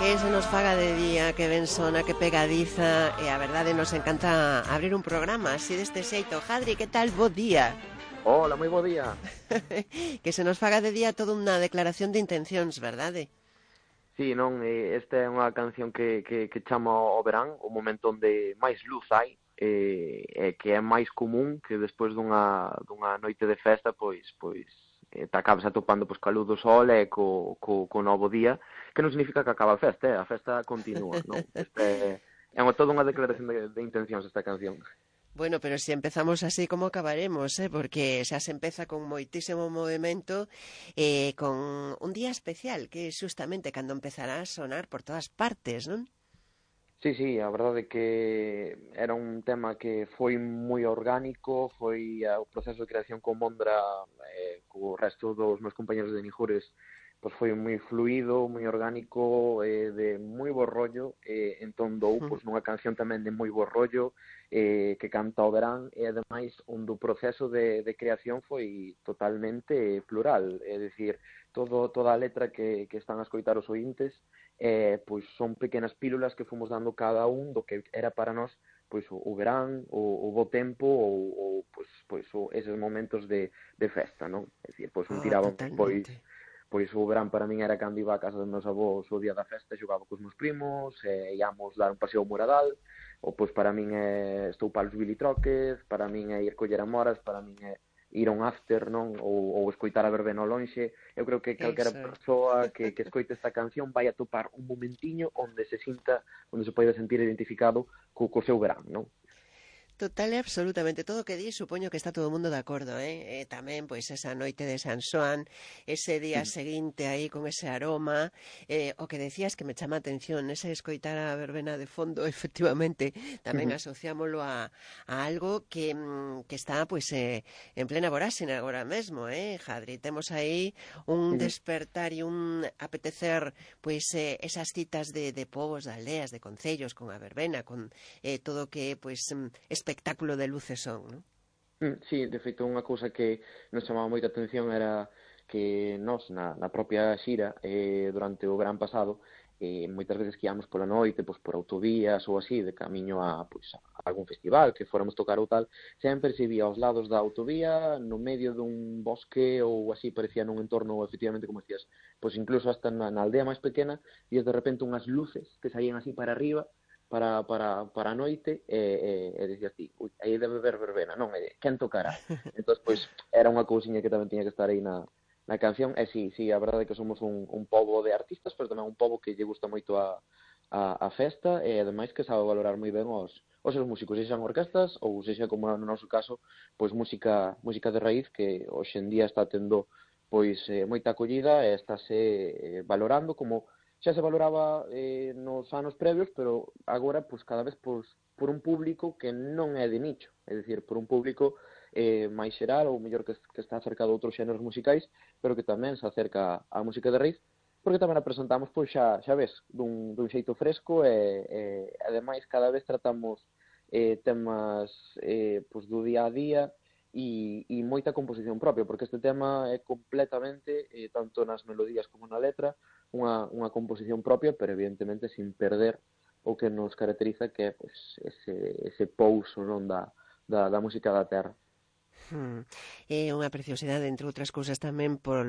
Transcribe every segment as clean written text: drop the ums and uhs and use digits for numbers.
Que se nos faga de día, que ben sona, que pegadiza. E a verdade nos encanta abrir un programa así deste xeito. Jadri, que tal? Bo día. Hola, moi bo día. Que se nos faga de día toda unha declaración de intencións, verdade? Sí, non, esta é unha canción que chama o verán, o momento onde máis luz hai, que é máis común que despois dunha noite de festa, pois te acabas atopando pois, ca luz do sol e co novo día, que non significa que acaba a festa continúa, non? Toda unha declaración de intencións esta canción. Bueno, pero se empezamos así, como acabaremos, porque xa se empeza con moitísimo movimento, con un día especial, que é xustamente cando empezará a sonar por todas partes, non? Sí, a verdade é que era un tema que foi moi orgánico, foi o proceso de creación con Mondra, co resto dos meus compañeros de Nijures, pois foi moi fluido, moi orgánico, de moi bo rollo, entón dou pois, nunha canción tamén de moi bo rollo, que canta o verán, e ademais onde o proceso de creación foi totalmente plural, é dicir, toda a letra que están a escoitar os ointes, pois son pequenas pílulas que fomos dando cada un do que era para nós pois o verán, o bo tempo ou eses momentos de festa, non? É dicir, pois un tiraba Totalmente. pois o verán para min era cando iba a casa dos meus avós o día da festa, xogaba cos meus primos, íamos dar un paseo ao Muradal, ou pois para min estou para os bilitroques, para min é ir coller amoras, para min é ir a un after, non? Ou escoitar a verbena ao lonxe. Eu creo que calquera persoa que escoite esta canción vai atopar un momentiño onde se pode sentir identificado co seu verán, non? Total e absolutamente todo o que di, supoño que está todo o mundo de acordo, tamén, pois, esa noite de San Xoán, ese día seguinte aí con ese aroma, o que decías que me chama a atención, ese escoitar a verbena de fondo, efectivamente, tamén asociámolo a algo que está, pois, en plena voráxina agora mesmo, Jadri? Temos aí un despertar e un apetecer, pois, esas citas de povos, de aldeas, de concellos, con a verbena, con todo o que, pois, espectáculo de luces son, non? Sí, de feito, unha cousa que nos chamaba moita atención era que nós, na propia xira, durante o verán pasado, moitas veces que íamos pola noite, pois por autovías ou así, de camiño a algún festival que fóramos tocar ou tal, sempre se vía aos lados da autovía, no medio dun bosque ou así, parecía nun entorno, efectivamente, como decías, pois incluso hasta na aldea máis pequena, e de repente unhas luces que saían así para arriba, para a noite, e dicías ti, ui, aí debe haber verbena, non, quen tocará? Entón, pois, era unha cousiña que tamén tiña que estar aí na canción, e sí, a verdade é que somos un pobo de artistas, pero tamén un pobo que lle gusta moito a festa, e ademais que sabe valorar moi ben os seus músicos, sexan orquestas, ou sexa, como no noso caso, pois música de raíz, que hoxe en día está tendo pois moita acollida e estáse valorando como xa se valoraba nos anos previos, pero agora pois cada vez por un público que non é de nicho, é dicir, por un público máis xeral ou mellor que está acerca de outros xéneros musicais, pero que tamén se acerca á música de raíz, porque tamén a presentamos pois xa ves, dun xeito fresco e ademais cada vez tratamos temas pois do día a día e moita composición propia, porque este tema é completamente, tanto nas melodías como na letra, unha composición propia, pero evidentemente sin perder o que nos caracteriza, que é pois, ese pouso non da música da terra. É unha preciosidade, entre outras cousas, tamén por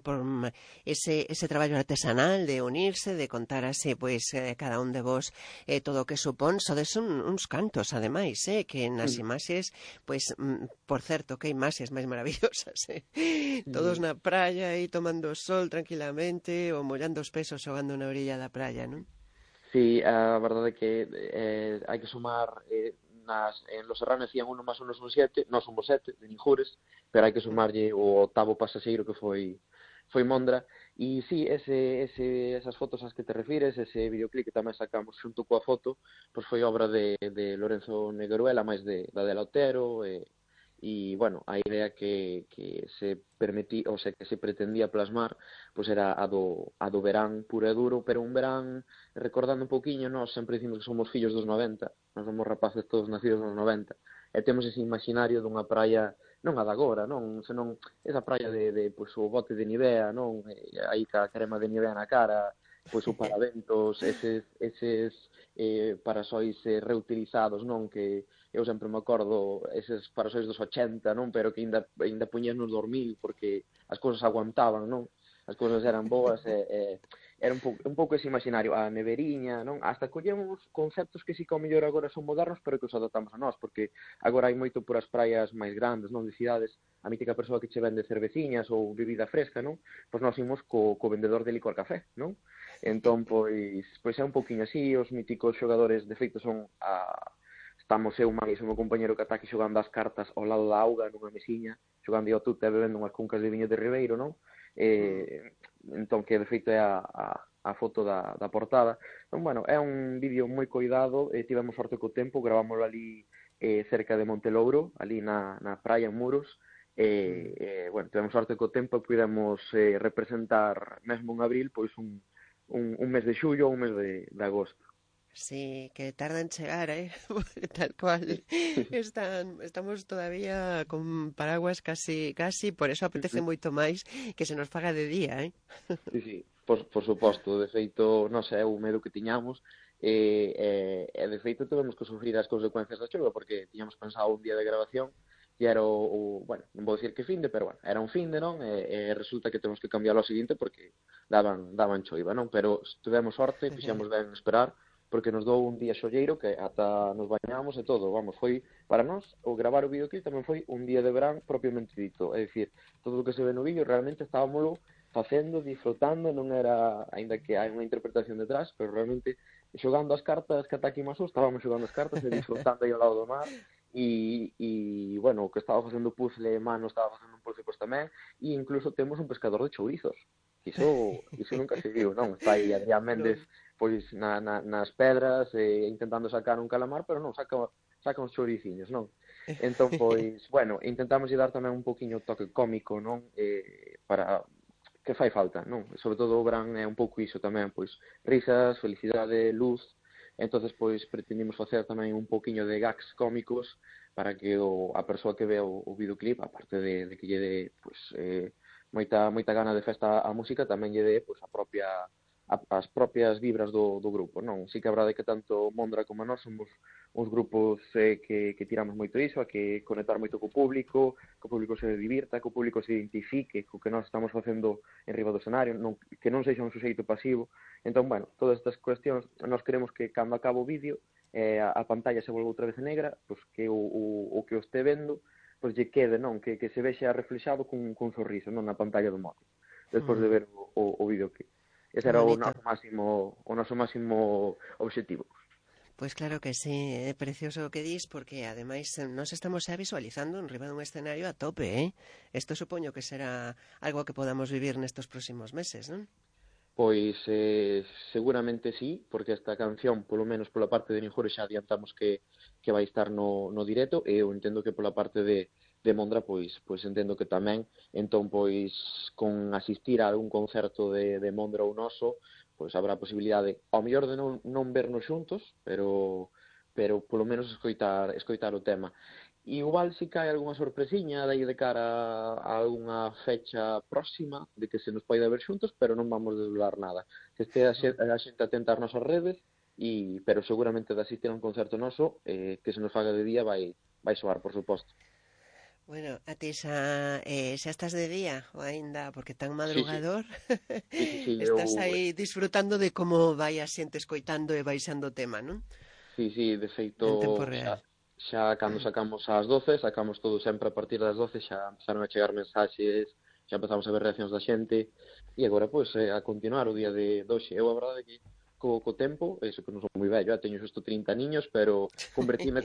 ese traballo artesanal de unirse, de contar así, pois, cada un de vos todo o que supón, sodes uns cantos, ademais, que nas imaxes, pois, por certo, que imaxes máis maravillosas, todos na praia, aí tomando o sol tranquilamente, ou mollando os pés ou xogando na orilla da praia, non? Sí, a verdade é que hai que sumar en Los Serranos decían 1 más 1 son 7, nós somos 7 de Nijures, pero hai que sumarlle o 8º pasaxeiro que foi Mondra, e sí, esas fotos ás que te refires, ese videoclip que tamén sacamos xunto coa foto, pois foi obra de Lorenzo Negueruela, máis da Adela Otero, e bueno, a idea que se permitía, ou sea, que se pretendía plasmar, pois era a do verán puro e duro, pero un verán recordando un pouquiño, nós sempre dicimos que somos fillos dos 90, nós somos rapaces todos nacidos nos 90, e temos ese imaginario dunha praia, non a da agora, non, senón esa praia de pois, o bote de Nivea, non, aí ca crema de Nivea na cara, pois o paraventos, eses parasois reutilizados, non? Que eu sempre me acordo eses parasois dos 80, non? Pero que ainda puñían nos 2000 porque as cousas aguantaban, non? As cousas eran boas era un pouco ese imaginario, a neveriña, non? Hasta collemos conceptos que sí que ao mellor agora son modernos, pero que os adaptamos a nós, porque agora hai moito por as praias máis grandes, non? De cidades, a mítica persoa que che vende cerveciñas ou bebida fresca, non? Pois nós imos co vendedor de licor café, non? Entón, pois é un pouquiño así, os míticos xogadores de feito son estamos eu máis o meu compañero que ata aquí xogando as cartas ao lado da auga nunha mesiña, xogando ao tute e bebendo unhas cuncas de viño de Ribeiro, non? Entón que de feito é a foto da portada. Entón, bueno, é un vídeo moi coidado, tivemos sorte co tempo, gravámoslo ali cerca de Montelouro, ali na praia en Muros, bueno, tivemos sorte co tempo e pudemos representar mesmo en abril pois un mes de xullo ou un mes de agosto. Sí, que tarda en chegar, ¿eh? Tal cual. Estamos todavía con paraguas casi, por eso apetece moito máis que se nos faga de día, ¿eh? Sí, sí, por suposto, de feito, non sei, o medo que tiñamos, de feito tivemos que sufrir as consecuencias da chuva, porque tiñamos pensado un día de grabación, e era bueno, non vou dicir que finde, pero bueno, era un finde, non? E resulta que temos que cambiarlo ao seguinte porque daban choiva, non? Pero tivemos sorte, fixemos ben esperar, porque nos dou un día xolleiro que ata nos bañamos e todo, vamos, foi para nós o gravar o videoclip tamén foi un día de verán propiamente dito, é dicir, todo o que se ve no vídeo realmente estábamoslo facendo, disfrutando, non era, aínda que hai unha interpretación detrás, pero realmente xogando as cartas que ata aquí masou, estábamos xogando as cartas e disfrutando aí ao lado do mar bueno, o que estaba facendo o puzzle mano estaba facendo un puzzle pois tamén e incluso temos un pescador de chourizos. Iso nunca se viu, non? Está aí Adrián Méndez Non. pois nas pedras intentando sacar un calamar, pero non, saca uns chouriciños, non? Entón, pois, bueno, intentamos dar tamén un poquinho toque cómico, non? Para que fai falta, non? Sobre todo o verán é un pouco iso tamén, pois risas, felicidade, luz. Entonces, pois pretendimos facer tamén un poquinho de gags cómicos para que a persoa que ve o videoclip, aparte de que lle dé pois moita gana de festa á música, tamén lle dé pois as propias vibras do grupo, non? Si que a verdade que tanto Mondra como nós somos uns grupos que tiramos moito iso, a que conectar moito co público, que o público se divirta, que o público se identifique co que nós estamos facendo en riba do escenario, que non sexa un suxeito pasivo. Entón, bueno, todas estas cuestións, nós queremos que cando acaba o vídeo a pantalla se volva outra vez negra, pois que o que o este vendo pois lle quede, non? Que se vexa reflexado cun sorriso, non na pantalla do móvil, despois de ver o vídeo que ese Qué era bonito. o noso máximo obxectivo. Pues claro que sí, é precioso o que dis, porque ademais nos estamos xa visualizando en riba dun escenario a tope, ¿eh? Isto supoño que será algo que podamos vivir nestos próximos meses, non? Pois seguramente sí, porque esta canción, polo menos pola parte de Ninjure, xa adiantamos que vai estar no directo, e eu entendo que pola parte de Mondra, pois entendo que tamén. Entón, pois, con asistir a algún concerto de Mondra ou noso, pois habrá posibilidade, ao mellor de non vernos xuntos, pero polo menos escoitar o tema. E igual si cae algunha sorpresiña dai de cara a algunha fecha próxima de que se nos poida ver xuntos, pero non vamos desvelar nada. Que este a xente atenta ás nosas redes, pero seguramente de asistir a un concerto noso, que se nos faga de día vai soar, por suposto. Bueno, a ti xa estás de día ou aínda porque tan Sí, sí, madrugador sí, estás aí disfrutando de como vai a xente escoitando e baixando o tema, non? sí, de En tempo feito, real. xa cando sacamos ás 12, sacamos todo sempre a partir das 12, xa empezaron a chegar mensaxes, xa empezamos a ver reaccións da xente, e agora, pois, a continuar o día de hoxe. Eu, a verdade, que co tempo, eso que non son moi vello, teño xusto 30 niños, pero convertime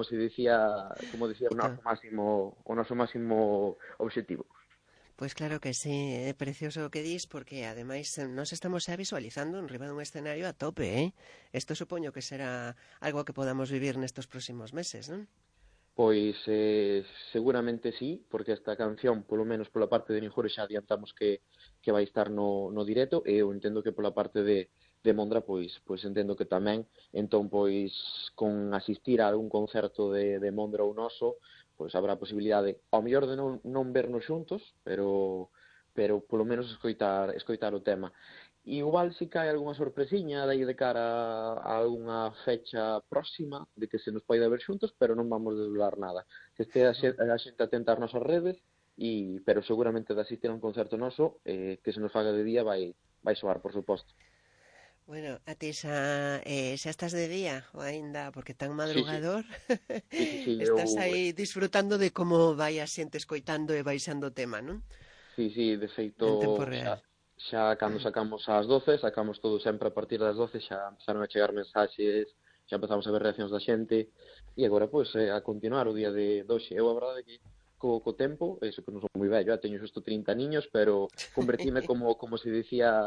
como dicía Poquito. o noso máximo obxectivo. Pois claro que sí, é precioso o que dis porque ademais nos estamos xa visualizando en riba dun escenario a tope, ¿eh? Isto supoño que será algo que podamos vivir nestos próximos meses, non? Pois seguramente sí, porque esta canción, polo menos pola parte de Ninjure, xa adiantamos que vai estar no directo, e eu entendo que pola parte de Mondra, pois entendo que tamén. Entón, pois, con asistir a algún concerto de Mondra ou noso, pois habrá posibilidade, ao mellor de non vernos xuntos, pero polo menos escoitar o tema. igual si cae algunha sorpresiña de aí de cara a algunha fecha próxima de que se nos poida ver xuntos, pero non vamos desvelar nada. Que este a xente atenta ás nosas redes, pero seguramente de asistir a un concerto noso, que se nos faga de día vai soar, por suposto. Bueno, a ti xa estás de día ou aínda, porque tan Sí, sí, madrugador, sí, estás aí disfrutando de como vai a xente escoitando e baixando o tema, non? sí, de En tempo feito, real. xa cando sacamos ás 12, sacamos todo sempre a partir das 12, xa empezaron a chegar mensaxes, xa empezamos a ver reaccións da xente, e agora, pois, a continuar o día de hoxe. Eu, a verdade, que co tempo, eso que non son moi vello, teño xusto 30 niños, pero convertíme como se dicía